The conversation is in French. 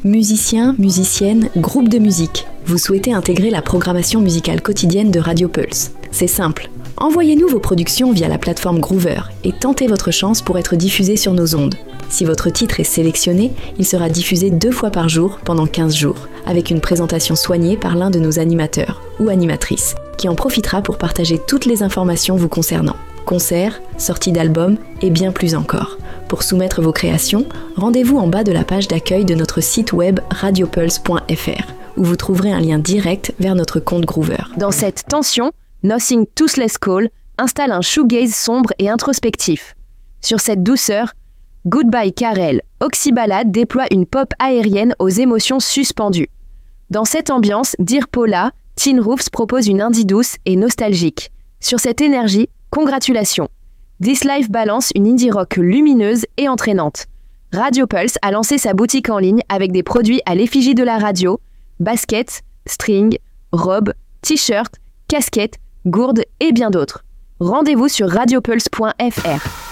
Musiciens, musiciennes, groupes de musique, vous souhaitez intégrer la programmation musicale quotidienne de Radio Pulse. C'est simple. Envoyez-nous vos productions via la plateforme Groover et tentez votre chance pour être diffusé sur nos ondes. Si votre titre est sélectionné, il sera diffusé 2 fois par jour pendant 15 jours, avec une présentation soignée par l'un de nos animateurs ou animatrices, qui en profitera pour partager toutes les informations vous concernant. Concerts, sorties d'albums et bien plus encore. Pour soumettre vos créations, rendez-vous en bas de la page d'accueil de notre site web radiopulse.fr, où vous trouverez un lien direct vers notre compte Groover. Dans cette tension, Nothing Toothless Call installe un shoegaze sombre et introspectif. Sur cette douceur, Goodbye Karel, Oxyballade déploie une pop aérienne aux émotions suspendues. Dans cette ambiance, Dear Paula, Tin Roofs propose une indie douce et nostalgique. Sur cette énergie, congratulations. This Life balance une indie rock lumineuse et entraînante. Radio Pulse a lancé sa boutique en ligne avec des produits à l'effigie de la radio, baskets, strings, robes, t-shirts, casquettes, gourdes et bien d'autres. Rendez-vous sur radiopulse.fr.